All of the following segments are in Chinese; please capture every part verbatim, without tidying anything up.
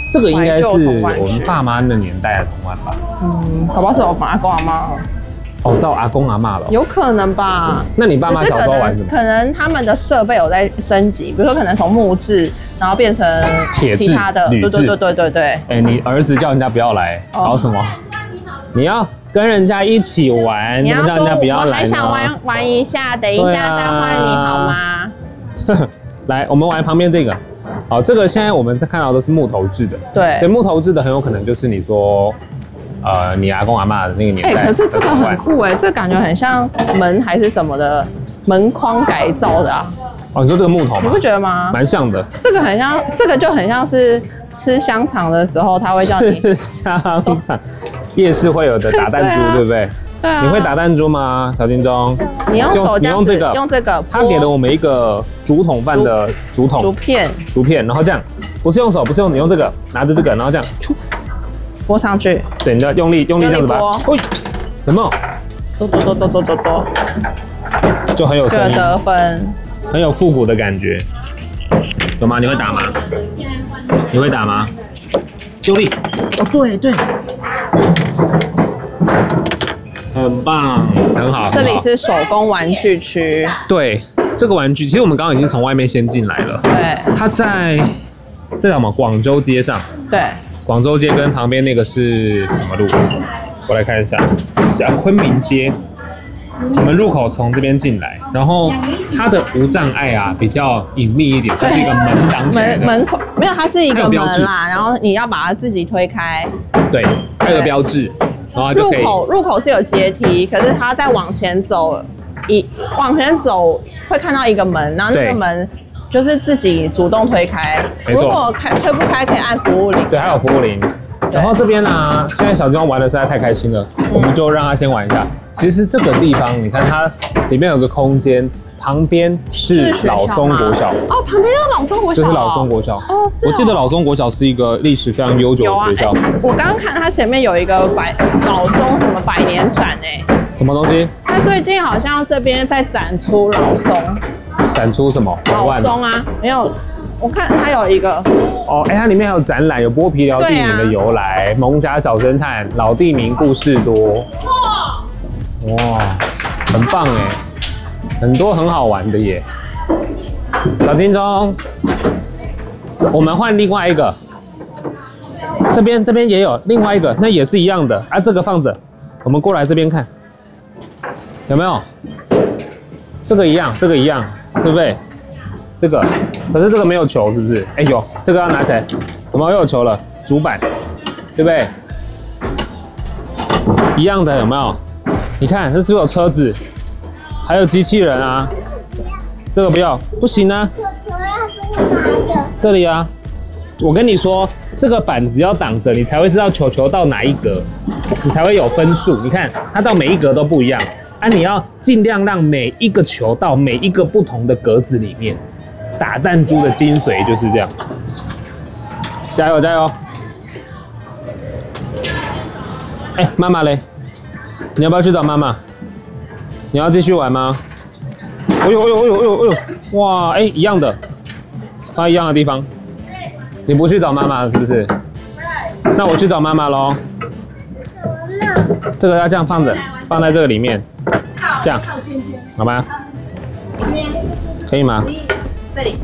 这个应该是我们爸妈那年代的童玩吧？ 嗯，搞不好是我阿公阿妈。 哦，到阿公阿嬷了， 有可能吧？ 那你爸妈小时候玩什么？ 可能他们的设备有在升级，比如说可能从木质，然后变成铁质、 其他的， 铝质。 对对对对对。 哎、欸，你儿子叫人家不要来，搞什么？你要跟人家一起玩， 你要叫人家不要来呢？ 我还想玩玩一下，等一下再换你好吗？ 来，我们玩旁边这个。好，这个现在我们在看到的是木头制的， 对， 所以木头制的很有可能就是你说。呃，你阿公阿嬷的那个年代， 哎、欸，可是这个很酷哎、欸，这感觉很像门还是什么的门框改造的啊。 哦，你说这个木头吗？ 你不觉得吗？ 蛮像的。 这个很像，这个就很像是吃香肠的时候，他会叫你吃香肠，夜市会有的打弹珠，对, 啊、对不对？ 对啊。 你会打弹珠吗，小金钟？ 你用手这样子， 用这个， 用这个。 他给了我们一个竹筒饭的竹筒， 竹片， 竹片，然后这样，不是用手，不是用你用这个，拿着这个，然后这样， 拨上去， 对，你要用力用力这样子吧，喂，有没有？ 哆哆哆哆哆哆哆， 就很有声音， 得分， 很有复古的感觉，有吗？你会打吗？你会打吗？用力，哦，对对，很棒，很好。 这里是手工玩具区， 对，这个玩具其实我们刚刚已经从外面先进来了， 对， 它在这叫什么？广州街上， 对。 广州街跟旁边那个是什么路？我来看一下，啊，昆明街。我们入口从这边进来，然后它的无障碍啊比较隐秘一点，它是一个门挡起来的。 门门口没有，它是一个门啦，然后你要把它自己推开。 对，它有个标志，然后就可以。 入口入口是有阶梯，可是它再往前走，一往前走会看到一个门，然后那个门。就是自己主动推开，如果开推不开，可以按服务铃。 对，还有服务铃。然后这边呢、啊，现在小金玩的实在太开心了，嗯、我们就让他先玩一下。其实这个地方，你看它里面有个空间，旁边是老松国小。 哦，旁边就是老松国小。 就是老松国小。 哦，是、哦。 我记得老松国小是一个历史非常悠久的学校。 有啊、我刚刚看它前面有一个百老松什么百年展哎。 什么东西？ 它最近好像这边在展出老松。 展出什么？ 老松啊，没有，我看它有一个哦，哎、欸，它里面还有展览，有剥皮寮地名的由来，蒙甲小侦探、老地名故事多，哇，很棒哎，很多很好玩的耶。小金钟，我们换另外一个，这边这边也有另外一个，那也是一样的啊，这个放着，我们过来这边看，有没有？这个一样，这个一样。对不对？这个，可是这个没有球，是不是？哎有，这个要拿起来，我们又有球了，主板，对不对？一样的有没有？你看，这是不是有车子？还有机器人啊？这个不要，不行啊！这里啊，我跟你说，这个板子要挡着，你才会知道球球到哪一格，你才会有分数。你看，它到每一格都不一样。啊，你要尽量让每一个球到每一个不同的格子里面，打弹珠的精髓就是这样。加油加油！哎、欸，妈妈嘞，你要不要去找妈妈？你要继续玩吗？哎呦哎呦哎呦哎呦哎呦！哇，哎、欸，一样的，啊，一样的地方。你不去找妈妈了是不是？那我去找妈妈喽。这个要这样放着，放在这个里面。这样，好吗？可以吗？ 这里。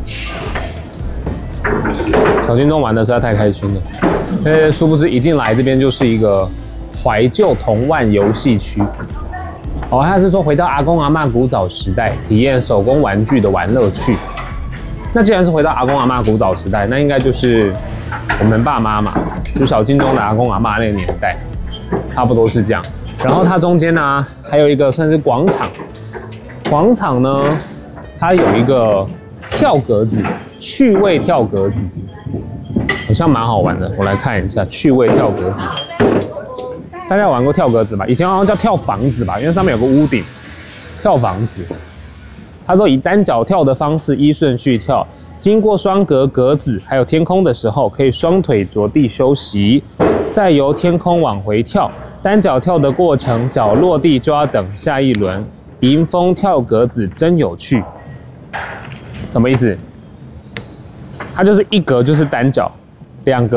小金钟玩的实在太开心了，呃，殊不知一进来这边就是一个怀旧童玩游戏区。哦，他是说回到阿公阿嬷古早时代，体验手工玩具的玩乐趣。那既然是回到阿公阿嬷古早时代，那应该就是我们爸妈嘛，就小金钟的阿公阿嬷那个年代，差不多是这样。然后它中间呢、啊、还有一个算是广场，广场呢它有一个跳格子，趣味跳格子，好像蛮好玩的。我来看一下趣味跳格子，大家有玩过跳格子吧？以前好像叫跳房子吧，因为上面有个屋顶，跳房子。它说以单脚跳的方式依顺序跳，经过双格格子还有天空的时候，可以双腿着地休息，再由天空往回跳。单脚跳的过程，脚落地就要等下一轮。迎风跳格子真有趣，什么意思？它就是一格就是单脚，两格。